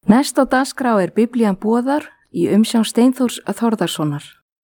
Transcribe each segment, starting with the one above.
Næst á dagskrá Biblían boðar í umsjón Steinþórs Þórðarsonar.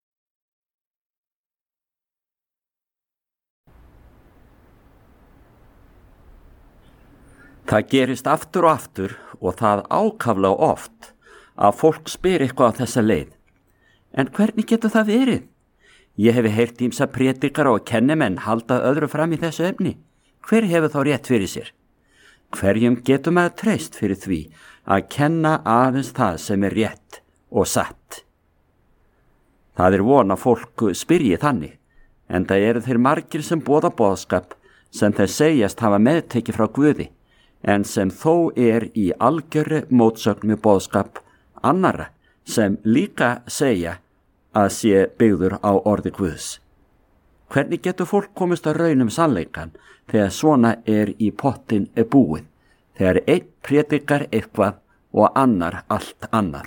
Það gerist aftur og aftur og það ákaflega oft að fólk spyr eitthvað á þessa leið. En hvernig getur það verið? Ég hefi heyrt ýmsa prédikara og kennimenn halda öðru fram í þessu efni. Hver hefur þá rétt fyrir sér? Hverjum getur maður treyst fyrir því að kenna aðeins það sem er rétt og satt? Það er von að fólk spyrji þannig, en það eru þeir margir sem boða boðskap sem þeir segjast hafa meðtekið frá Guði, en sem þó er í algjörri mótsögn við boðskap annarra sem líka segja að sé byggður á orði Guðs. Hvernig getur fólk komist að raun sannleikan þegar svona er í pottin búið, þegar einn prédikar eitthvað og annar allt annað?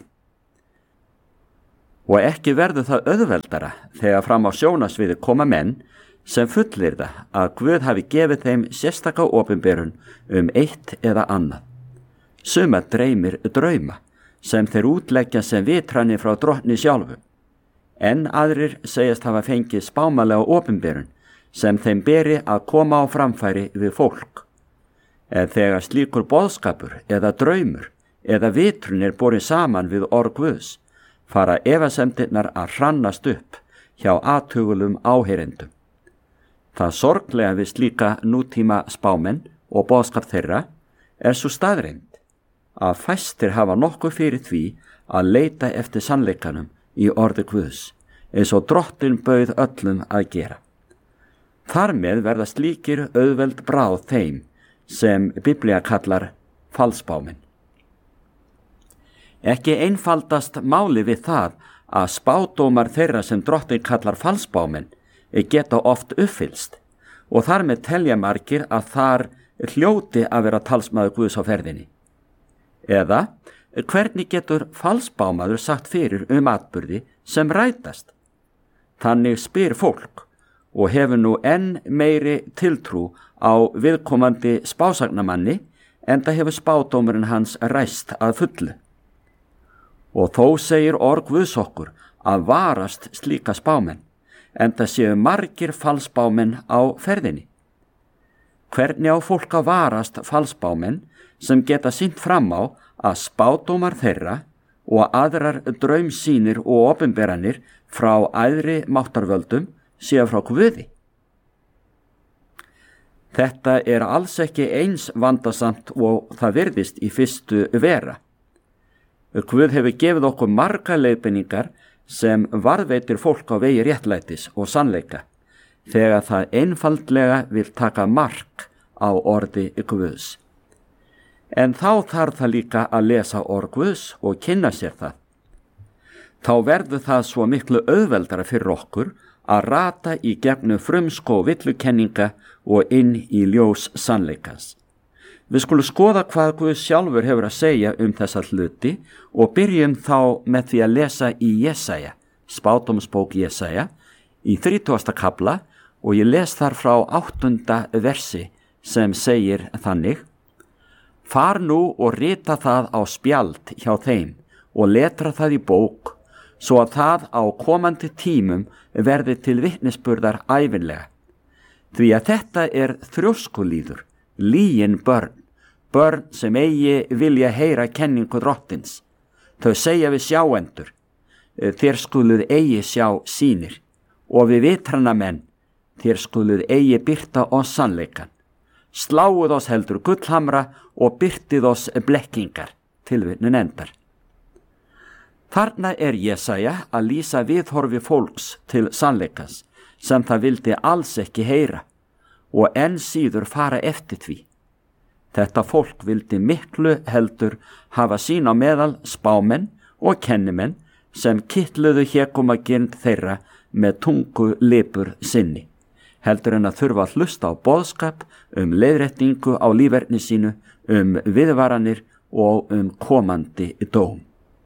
Og ekki verður það auðveldara þegar fram á sjónasviði koma menn sem fullyrða að Guð hafi gefið þeim sérstaka opinberun eitt eða annað. Suma dreymir drauma sem þeir útleggja sem vitranir frá Drottni sjálfu, en aðrir segjast hafa fengið spámalega opinberun sem þeim beri að koma á framfæri við fólk. En þegar slíkur boðskapur eða draumur eða vitrun er borið saman við orð Guðs, fara efasemdirnar að hrannast upp hjá athugulum áheyrendum. Það sorglega við slíka nútíma spámenn og boðskap þeirra er svo staðreynd að fæstir hafa nokkuð fyrir því að leita eftir sannleikanum í orði Guðs, eins og Drottinn bauð öllum að gera. Þar með verða slíkir auðveld bráð þeim sem Biblía kallar falsspámenn. Ekki einfaldast máli við það að spádómar þeirra sem Drottinn kallar falsspámenn geta oft uppfyllst og þar með telja margir að þar hljóti að vera talsmaður Guðs á ferðinni. Eða hvernig getur falsspámaður sagt fyrir atburði sem rætast? Þannig spyr fólk og hefur nú enn meiri tiltrú á viðkomandi spásagnamanni en það hefur spádómurinn hans ræst að fullu. Og þó segir orð Guðs okkur að varast slíka spámenn, en það séu margir falsspámenn á ferðinni. Hvernig á fólk að varast falsspámenn sem geta sýnt fram á að spádómar þeirra og aðrar draumsýnir og opinberanir frá æðri máttarvöldum séu frá Guði? Þetta er alls ekki eins vandasamt og það virðist í fyrstu vera. Guð hefur gefið okkur marga leiðbeiningar sem varðveitir fólk á vegi réttlætis og sannleika, þegar það einfaldlega vil taka mark á orði Guðs. En þá þarf það líka að lesa orð Guðs og kynna sér það. Þá verður það svo miklu auðveldara fyrir okkur að rata í gegnum frumskó villukenninga og inn í ljós sannleikans. Við skulum skoða hvað Guð sjálfur hefur að segja þessa hluti og byrjum þá með því að lesa í Jesaja, spádómsbók Jesaja, í 30. kafla og ég les þar frá 8. versi sem segir þannig: Far nú og rita það á spjald hjá þeim og letra það í bók, svo að það á komandi tímum verði til vitnisburðar ævinlega. Því að þetta er þrjóskulíður, lygin börn sem eigi vilja heyra kenningu Drottins. Þau segja við sjáendur, þér skuluð eigi sjá sýnir, og við vitrana menn, þér skuluð eigi birta oss sannleikan. Sláuð oss heldur gullhamra og birtið oss blekkingar, tilvitnun endar. Þarna er Jesaja að lýsa viðhorfi fólks til sannleikans sem það vildi alls ekki heyra og enn síður fara eftir því. Þetta fólk vildi miklu heldur hafa sín á meðal spámenn og kennimenn sem kitluðu hégómagirnd þeirra með tungu lipur sinni, heldur en að þurfa að hlusta á boðskap leiðréttingu á líferni sínu, viðvaranir og komandi dóm.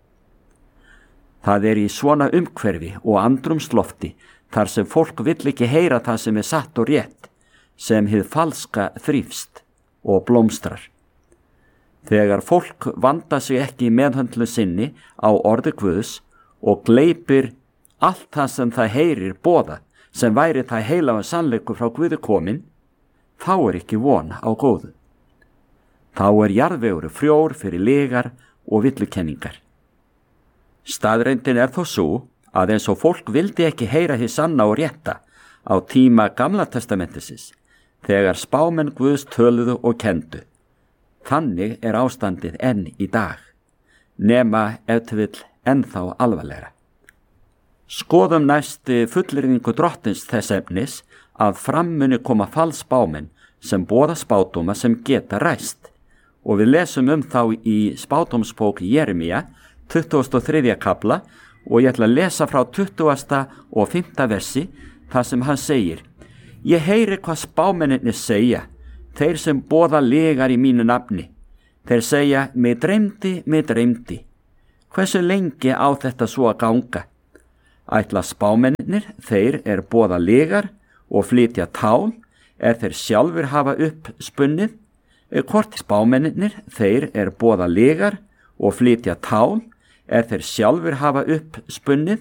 Það er í svona umhverfi og andrumslofti þar sem fólk vill ekki heyra það sem er satt og rétt, sem hið falska þrífst og blómstrar. Þegar fólk vandar sig ekki í meðhöndlu sinni á orði Guðs og gleypir allt það sem það heyrir boða, sem væri það heilaga sannleikur frá Guði komin, þá ekki von á góðu. Þá jarðvegur frjór fyrir lygar og villukenningar. Staðreyndin þó sú að eins og fólk vildi ekki heyra hið sanna og rétta á tíma Gamla testamentisins, þegar spámenn Guðs töluðu og kendu. Þannig ástandið enn í dag, nema ef til vill ennþá alvarlegra. Skoðum næst fullyrðingu Drottins þess efnis að fram muni koma falsspámenn sem boða spádóma sem geta ræst, og við lesum þá í spádómsbók Jeremía 23. kafla, og ég ætla að lesa frá 20. og 5. versi þar sem hann segir: Ég heyri hvað spámennirnir segja, þeir sem boða lygar í mínu nafni. Þeir segja: mig dreymdi. Hversu lengi á þetta svo að ganga? Ætla spámennirnir, þeir boða lygar og flytja tál, þeir sjálfur hafa upp spunnið? Hvort spámennirnir, þeir boða lygar og flytja tál, þeir sjálfur hafa upp spunnið?